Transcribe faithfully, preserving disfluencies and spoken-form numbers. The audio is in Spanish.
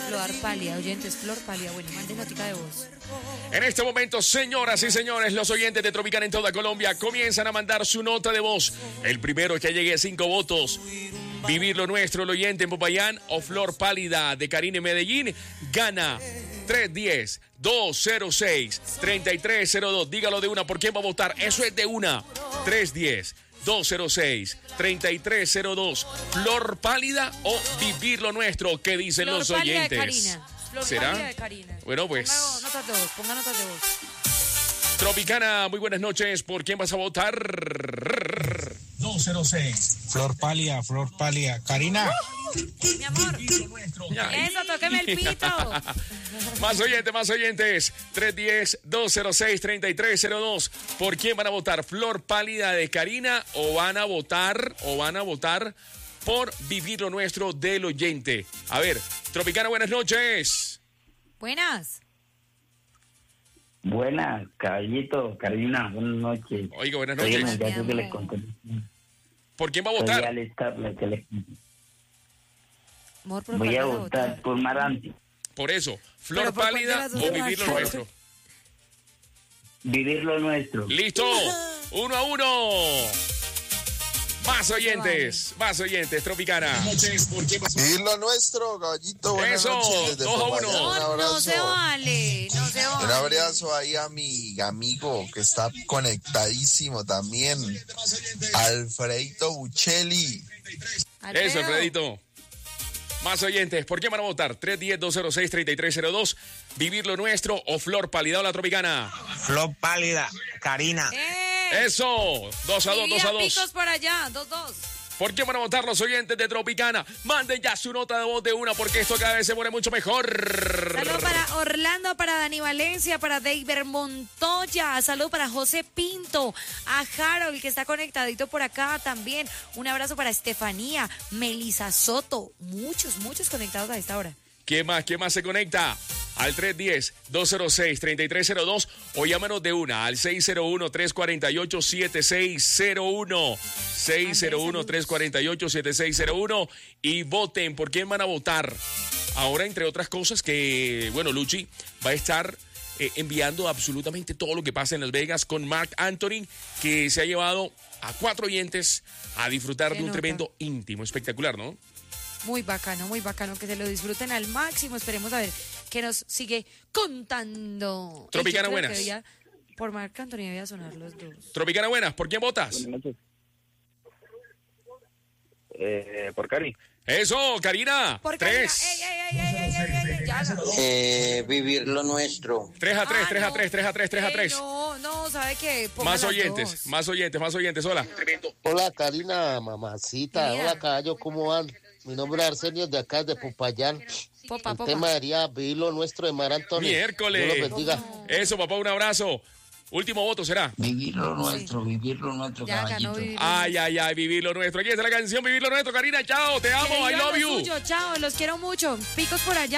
Flor pálida, oyentes, flor pálida. Bueno, mande notica de voz. En este momento, señoras y señores, los oyentes de Tropicana en toda Colombia comienzan a mandar su nota de voz. El primero que llegue a cinco votos. Vivir lo nuestro, el oyente en Popayán o Flor Pálida de Karina en Medellín, gana tres uno cero, dos cero seis, tres tres cero dos. Dígalo de una, ¿por quién va a votar? Eso es de una. tres uno cero, dos cero seis, tres tres cero dos. Flor Pálida o Vivir lo nuestro, ¿qué dicen Flor los pálida oyentes? de Karina. Flor ¿Será? pálida de Karina. Bueno, pues. Ponga notas de voz, ponga notas de voz. Tropicana, muy buenas noches. ¿Por quién vas a votar? dos cero seis. Flor pálida, flor pálida. Karina. Mi amor. Eso, tóqueme el pito. Más oyentes, más oyentes. tres uno cero, dos cero seis, tres tres cero dos. ¿Por quién van a votar? ¿Flor Pálida de Karina o van a votar o van a votar por Vivir lo nuestro del oyente? A ver, Tropicana, buenas noches. Buenas. Buenas, caballito, Karina, buenas noches. Oiga, buenas Soy el noches. muchacho que les conté. ¿Por quién va a Soy votar? Alex Tapia, que les conté. Amor, ¿por Voy cuál a vas votar por Marante. Por eso, Flor Pero ¿por cuál de Pálida las dos o se Vivir lo marchó? nuestro. Vivir lo nuestro. Listo, uno a uno. Más oyentes, más oyentes, Tropicana. Y lo nuestro, caballito. Buenas Eso, noches desde dos a Popayán. uno. Un No, no se abrazo. vale, no se vale. Un abrazo ahí a mi amigo que está conectadísimo también. Alfredito Buccelli. Alfredo. Eso, Alfredito. Más oyentes, ¿por qué van a votar? tres uno cero, dos cero seis, tres tres cero dos. Vivir lo nuestro o Flor Pálida o la Tropicana. Flor pálida, Karina. ¡Eh! Eso, dos a dos, dos a Picos dos. por allá, dos, dos. ¿Por qué van a votar los oyentes de Tropicana? Manden ya su nota de voz de una porque esto cada vez se pone mucho mejor. Saludos para Orlando, para Dani Valencia, para David Montoya. Saludos para José Pinto, a Harold que está conectadito por acá también. Un abrazo para Estefanía, Melisa Soto. Muchos, muchos conectados a esta hora. ¿Quién más? ¿Quién más se conecta? Al tres uno cero, dos cero seis, tres tres cero dos o llámanos de una al seis cero uno, tres cuatro ocho, siete seis cero uno. seis cero uno, tres cuatro ocho, siete seis cero uno y voten. ¿Por quién van a votar? Ahora, entre otras cosas, que, bueno, Luchi va a estar eh, enviando absolutamente todo lo que pasa en Las Vegas con Marc Anthony, que se ha llevado a cuatro oyentes a disfrutar Qué de un nota. tremendo íntimo. Espectacular, ¿no? Muy bacano, muy bacano, que se lo disfruten al máximo. Esperemos a ver qué nos sigue contando. Tropicana, Eh, yo creo buenas. que debía- por Marc Anthony debía sonar los dos. Tropicana, buenas. ¿Por quién votas? Buenas noches. Eh, por Cari. Eso, Karina. Por Tres. Karina. Ey, ey, ey, ey, ey, ey, ey, ey, ya. Eh, vivir lo nuestro. Tres a tres, Ah, tres a no. tres, tres a tres, tres a Ey, tres. No, no, ¿sabe qué? Ponga Más las oyentes, dos. más oyentes, más oyentes. Hola. Hola Karina, mamacita. Mira. Hola caballo, ¿cómo van? Mi nombre es Arsenio de acá de Popayán. Popa, El popa. tema sería vivir lo nuestro de Mar Antonio. Miércoles. Dios los bendiga. Eso, papá, un abrazo. Último voto será. Vivir lo nuestro, vivir lo nuestro, Ya ganó caballito. Vivir lo Ay, ay, ay, vivir lo nuestro. Aquí está la canción, vivir lo nuestro. Karina, chao, te amo, Que I vivan love lo you. suyo, chao, los quiero mucho. Picos por allá.